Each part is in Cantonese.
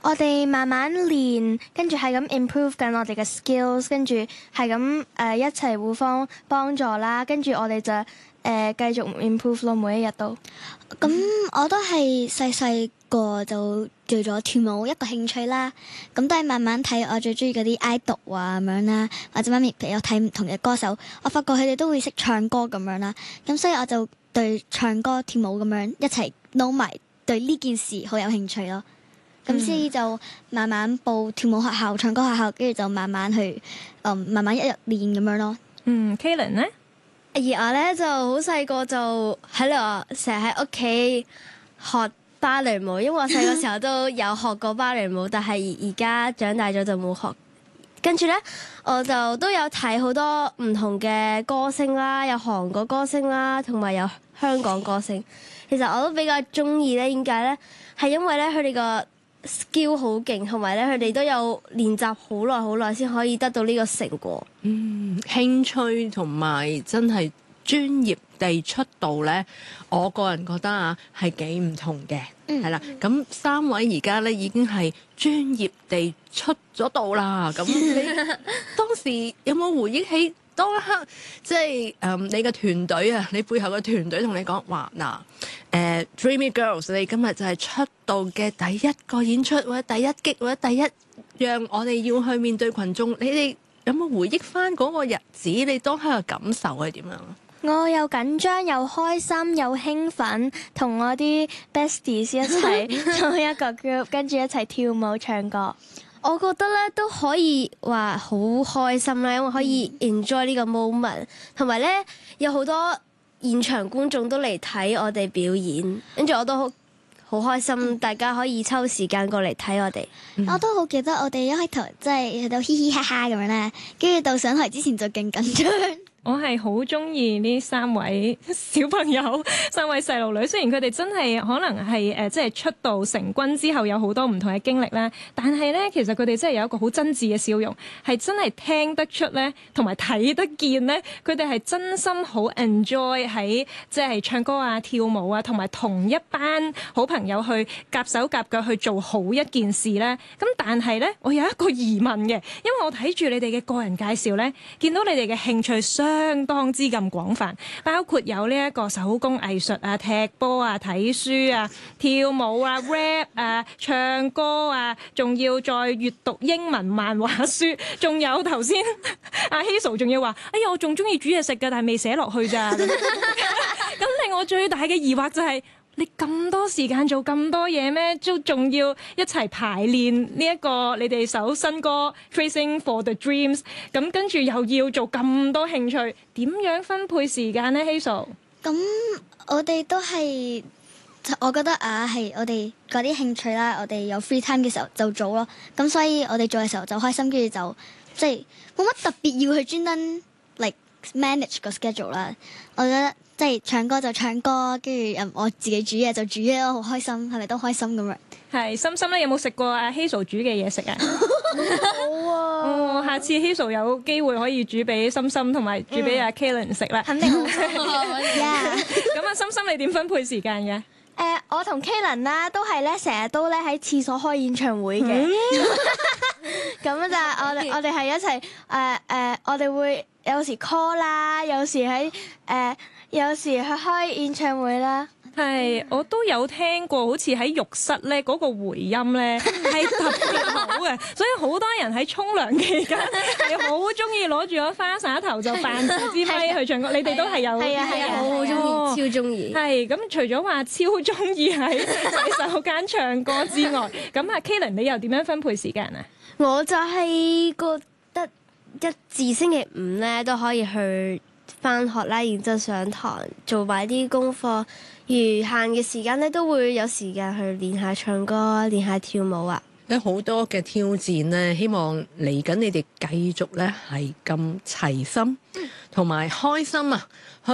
我哋慢慢練，跟住係咁 improve 緊我哋嘅 skills，跟住係咁一齊互相幫助啦，跟住我哋就繼續 improve 咯，每一日都。 咁我都係細個就做咗跳舞一個興趣啦，咁都係慢慢睇我最中意嗰啲 idol 啊咁樣啦，或者媽咪有睇唔同嘅歌手，我發覺佢哋都會識唱歌咁樣啦，咁所以我就對唱歌跳舞咁樣一齊撈埋，對呢件事好有興趣咯。咁所以就慢慢報跳舞學校、唱歌學校，跟住就慢慢去慢慢一日練咁樣咯。 Kaylen 呢？ 而我咧就好細個就喺度成日喺屋企學芭蕾舞，因為我細個時候都有學過芭蕾舞，但係而家長大咗就冇學。跟住咧，我就都有睇好多唔同嘅歌星啦，有韓國歌星啦，同埋有香港歌星。其實我都比較中意咧，點解咧？係因為咧佢哋個 skill 好勁，同埋咧佢哋都有練習好耐先可以得到呢個成果。 興趣同埋真係專業地出道咧，我個人覺得啊係幾唔同嘅，係啦。咁三位而家咧已經係專業地出咗道啦。咁你當時有冇回憶起當一刻，即係你嘅團隊啊，你背後嘅團隊同你講話嗱，Dreamy Girls，你今日就係出道嘅第一個演出，或者第一擊，或者第一樣我哋要去面對群眾，你哋有冇回憶翻嗰個日子？你當刻嘅感受係點樣？ 我又緊張又開心又興奮，同我啲 besties 一齊做一個 group， 跟住一齊跳舞唱歌。 我覺得咧都可以話好開心啦，因為可以 enjoy 呢個 moment，同埋咧有好多現場觀眾都嚟睇我哋表演，跟住我都好開心，大家可以抽時間過嚟睇我哋。 我都好記得我哋一開頭即係喺度嘻嘻哈哈咁樣咧，跟住到上台之前就勁緊張。 我係好中意呢三位小朋友，三位細路女。雖然佢哋真係可能係即係出道成軍之後有好多唔同嘅經歷啦，但係咧其實佢哋真係有一個好真摯嘅笑容，係真係聽得出咧，同埋睇得見咧，佢哋係真心好 enjoy 喺即係唱歌啊、跳舞啊，同埋同一班好朋友去夾手夾腳去做好一件事咧。咁但係咧，我有一個疑問嘅，因為我睇住你哋嘅個人介紹咧，見到你哋嘅興趣相當之咁廣泛，包括有呢一個手工藝術啊、踢波啊、睇書啊、跳舞啊、rap 啊、唱歌啊，仲要再閱讀英文漫畫書，仲有頭先阿 Hazel 仲要話：哎呀，我仲中意煮嘢食㗎，但係未寫落去咋。咁令我最大嘅疑惑就係，你咁多時間做咁多嘢咩？都仲要一齊排練呢一個你哋首新歌 Tracing for the Dreams， 咁跟住又要做咁多興趣，點樣分配時間呢 Hazel？ 咁我哋都係，我覺得係我哋嗰啲興趣啦，我哋有 free time 嘅時候就做咯。咁所以我哋做嘅時候就開心，跟住就即係冇乜特別要去專登 like manage 個 schedule 啦。我覺得即係唱歌就唱歌，跟住我自己煮嘢就煮嘢咯，好開心，係咪都開心咁樣？ 係，心心咧有冇食過阿 Hazel 煮嘅嘢食啊？ 好啊！ 下次 Hazel 有機會可以煮俾心心同埋煮俾阿 Kaylen 食啦。 肯定好。 咁啊，心心你點分配時間嘅？ 我同 Kaylen 啦，都係咧成日都咧喺廁所開演唱會嘅。咁就我哋係一齊我哋會有時 call 啦，有時去開演唱會啦。 係，我都有聽過，好似喺浴室咧嗰個回音咧係特別好嘅，所以好多人喺沖涼期間係好中意攞住個花灑頭就扮住支咪去唱歌。你哋都係有係啊，好中意，超中意。 係咁，除咗話超中意喺洗手間唱歌之外，咁啊 Kaylen 你又點樣分配時間啊？ 我就係覺得一至星期五咧都可以去返學啦，然之後上堂做埋啲功課，餘閒嘅時間咧都會有時間去練下唱歌、練下跳舞啊。 有好多嘅挑戰咧，希望嚟緊你哋繼續咧係咁齊心同埋開心啊，去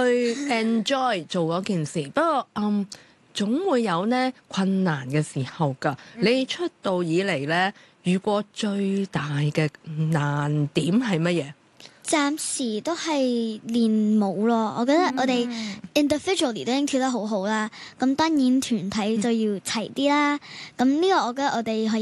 enjoy 做嗰件事。不過總會有咧困難嘅時候㗎。你出道以嚟咧，遇過最大嘅難點係乜嘢？ 暫時都係練舞咯，我覺得我哋 individually 都已經跳得好好啦，咁當然團體就要齊啲啦。咁呢個我覺得我哋可以